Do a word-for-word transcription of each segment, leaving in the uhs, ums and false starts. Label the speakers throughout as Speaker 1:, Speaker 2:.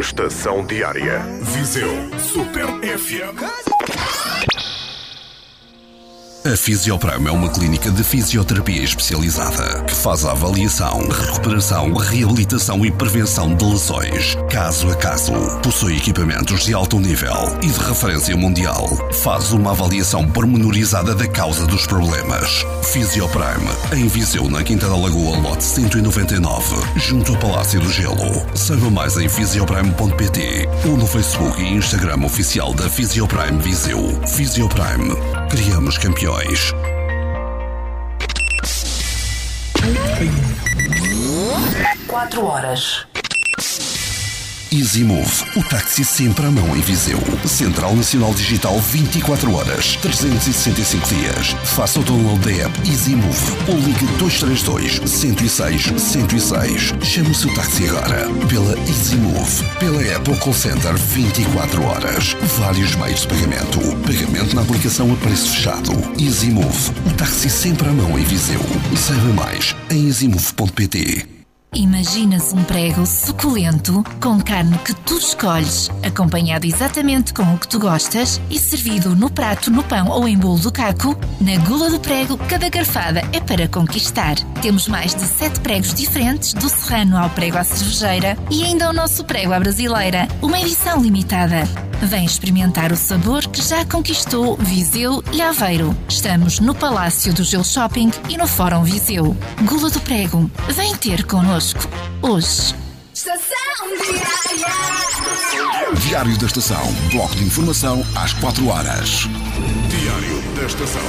Speaker 1: Estação Diária.
Speaker 2: Viseu Super F M.
Speaker 3: A Fisioprime é uma clínica de fisioterapia especializada que faz a avaliação, recuperação, reabilitação e prevenção de lesões, caso a caso. Possui equipamentos de alto nível e de referência mundial. Faz uma avaliação pormenorizada da causa dos problemas. Fisioprime, em Viseu, na Quinta da Lagoa, lote cento e noventa e nove, junto ao Palácio do Gelo. Saiba mais em fisioprime ponto pt ou no Facebook e Instagram oficial da Fisioprime Viseu. Fisioprime. Criamos campeões.
Speaker 4: Quatro horas.
Speaker 3: EasyMove, o táxi sempre à mão em Viseu. Central Nacional Digital vinte e quatro horas, trezentos e sessenta e cinco dias. Faça o download da app EasyMove ou ligue dois três dois, um zero seis, um zero seis. Chame o seu táxi agora pela EasyMove, pela app ou call center vinte e quatro horas. Vários meios de pagamento. Pagamento na aplicação a preço fechado. EasyMove, o táxi sempre à mão em Viseu. Saiba mais em easymove ponto pt.
Speaker 5: Imaginas um prego suculento, com carne que tu escolhes, acompanhado exatamente com o que tu gostas e servido no prato, no pão ou em bolo do caco? Na Gula do Prego, cada garfada é para conquistar. Temos mais de sete pregos diferentes, do serrano ao prego à cervejeira e ainda o nosso prego à brasileira, uma edição limitada. Vem experimentar o sabor que já conquistou Viseu e Aveiro. Estamos no Palácio do Gelo Shopping e no Fórum Viseu. Gula do Prego, vem ter connosco hoje.
Speaker 4: Estação Diária.
Speaker 3: Diário da Estação. Bloco de informação às quatro horas.
Speaker 2: Diário da Estação.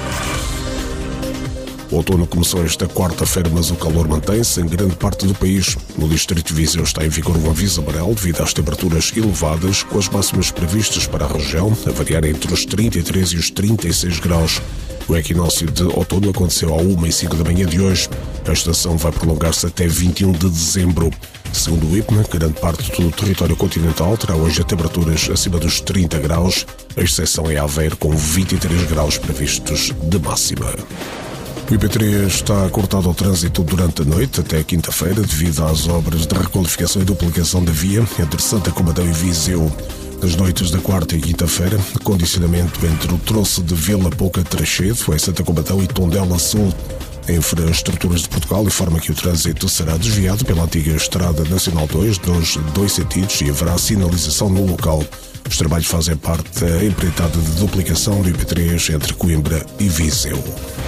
Speaker 6: O outono começou esta quarta-feira, mas o calor mantém-se em grande parte do país. No distrito de Viseu está em vigor um aviso amarelo devido às temperaturas elevadas, com as máximas previstas para a região a variar entre os trinta e três e os trinta e seis graus. O equinócio de outono aconteceu à uma e cinco da manhã de hoje. A estação vai prolongar-se até vinte e um de dezembro. Segundo o I P M A, grande parte do território continental terá hoje temperaturas acima dos trinta graus. A exceção é Aveiro, com vinte e três graus previstos de máxima. O I P três está cortado ao trânsito durante a noite até quinta-feira devido às obras de requalificação e duplicação da via entre Santa Combadão e Viseu. Nas noites da quarta e quinta-feira, condicionamento entre o troço de Vila Pouca Trechedo, em Santa Combadão, e Tondela Sul. A Infraestruturas de Portugal informa que o trânsito será desviado pela antiga Estrada Nacional dois nos dois sentidos e haverá sinalização no local. Os trabalhos fazem parte da empreitada de duplicação do I P três entre Coimbra e Viseu.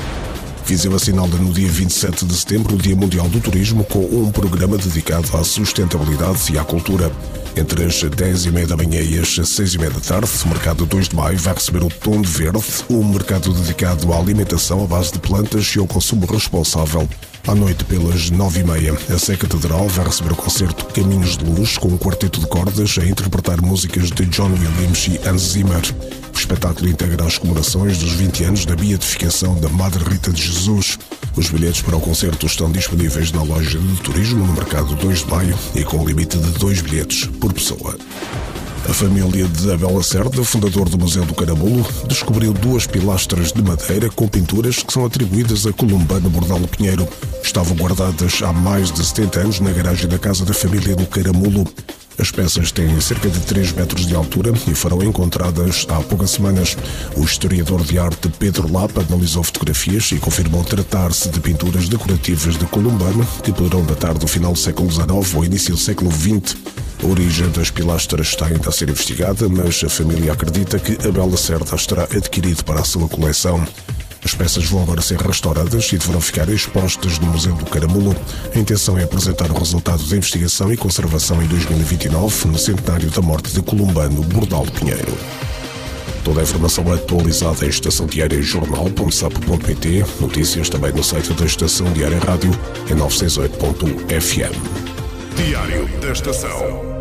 Speaker 6: Viseu assinala no dia vinte e sete de setembro o Dia Mundial do Turismo com um programa dedicado à sustentabilidade e à cultura. Entre as dez e meia da manhã e as seis e meia da tarde, o Mercado dois de Maio vai receber o Tom de Verde, um mercado dedicado à alimentação à base de plantas e ao consumo responsável. À noite, pelas nove e meia, a Sé Catedral vai receber o concerto Caminhos de Luz, com um quarteto de cordas a interpretar músicas de John Williams e Hans Zimmer. O espetáculo integra as comemorações dos vinte anos da beatificação da Madre Rita de Jesus. Os bilhetes para o concerto estão disponíveis na loja de turismo no Mercado dois de Maio e com limite de dois bilhetes por pessoa. A família de Abel Lacerda, fundador do Museu do Caramulo, descobriu duas pilastras de madeira com pinturas que são atribuídas a Columbano Bordalo Pinheiro. Estavam guardadas há mais de setenta anos na garagem da casa da família do Caramulo. As peças têm cerca de três metros de altura e foram encontradas há poucas semanas. O historiador de arte Pedro Lapa analisou fotografias e confirmou tratar-se de pinturas decorativas de Columbano que poderão datar do final do século dezenove ou início do século vinte. A origem das pilastras está ainda a ser investigada, mas a família acredita que Abel Lacerda as terá adquirido para a sua coleção. As peças vão agora ser restauradas e deverão ficar expostas no Museu do Caramulo. A intenção é apresentar o resultado da investigação e conservação em dois mil e vinte e nove, no centenário da morte de Columbano Bordalo Pinheiro. Toda a informação atualizada em Estação Diária e Jornal ponto sap ponto pt. Notícias também no site da Estação Diária Rádio em novecentos e sessenta e oito ponto f m.
Speaker 2: Diário da Estação.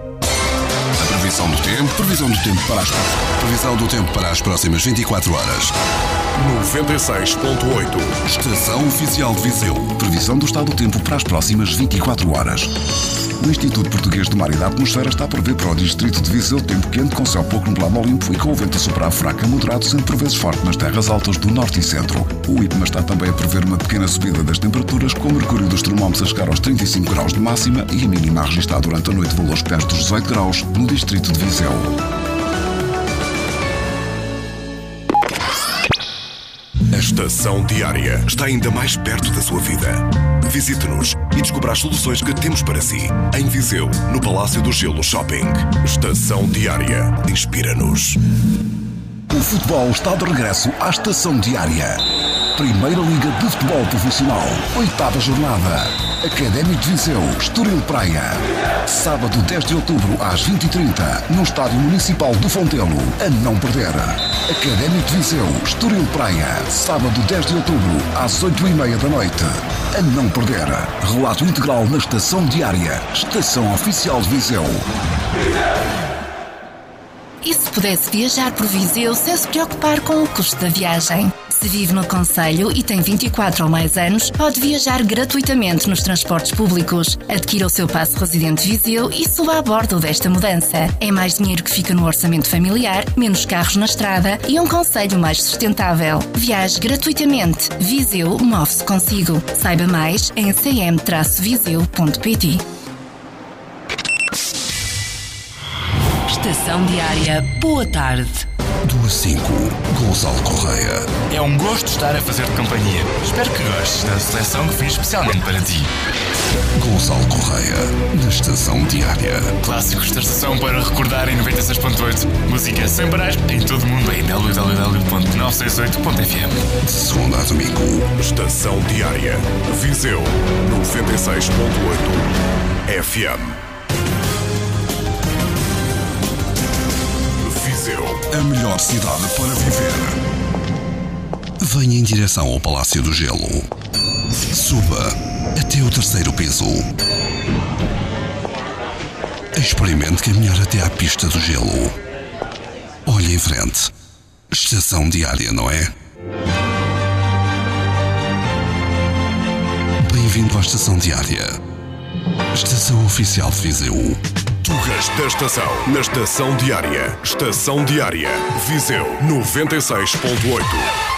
Speaker 3: Previsão do tempo, previsão do tempo para as, previsão do tempo para as próximas vinte e quatro horas.
Speaker 2: noventa e seis ponto oito.
Speaker 3: Estação Oficial de Viseu. Previsão do estado do tempo para as próximas vinte e quatro horas. O Instituto Português do Mar e da Atmosfera está a prever para o distrito de Viseu tempo quente, com céu pouco nublado ao limpo e com o vento a soprar fraco a moderado, sendo por vezes forte nas terras altas do norte e centro. O IPMA está também a prever uma pequena subida das temperaturas, com o mercúrio dos termómetros a chegar aos trinta e cinco graus de máxima e a mínima a registrar durante a noite valores perto dos dezoito graus no distrito de Viseu.
Speaker 2: A Estação Diária está ainda mais perto da sua vida. Visite-nos e descubra as soluções que temos para si. Em Viseu, no Palácio do Gelo Shopping. Estação Diária. Inspira-nos.
Speaker 3: O futebol está de regresso à Estação Diária. Primeira Liga de Futebol Profissional. Oitava jornada. Académico de Viseu, Estoril Praia. Sábado dez de outubro às vinte e trinta, no Estádio Municipal do Fontelo. A não perder. Académico de Viseu, Estoril Praia. Sábado dez de outubro às oito e meia da noite. A não perder. Relato integral na Estação Diária. Estação Oficial de Viseu.
Speaker 5: E se pudesse viajar por Viseu sem se preocupar com o custo da viagem? Se vive no concelho e tem vinte e quatro ou mais anos, pode viajar gratuitamente nos transportes públicos. Adquira o seu passe residente Viseu e suba a bordo desta mudança. É mais dinheiro que fica no orçamento familiar, menos carros na estrada e um concelho mais sustentável. Viaje gratuitamente. Viseu move-se consigo. Saiba mais em c m viseu ponto p t.
Speaker 1: Estação Diária, boa tarde.
Speaker 3: Do a cinco, Gonçalo Correia.
Speaker 4: É um gosto estar a fazer-te companhia. Espero que gostes da seleção que fiz especialmente para ti.
Speaker 3: Gonçalo Correia, na Estação Diária.
Speaker 4: Clássicos da estação para recordar em noventa e seis ponto oito. Música sem parar em todo o mundo em w w w ponto novecentos e sessenta e oito ponto f m.
Speaker 3: De segunda a domingo.
Speaker 2: Estação Diária. Viseu, noventa e seis ponto oito F M.
Speaker 3: A melhor cidade para viver. Venha em direção ao Palácio do Gelo. Suba até o terceiro piso. Experimente caminhar até à pista do gelo. Olhe em frente. Estação Diária, não é? Bem-vindo à Estação Diária. Estação Oficial de Viseu.
Speaker 2: Tugas da Estação, na Estação Diária. Estação Diária. Viseu, noventa e seis ponto oito.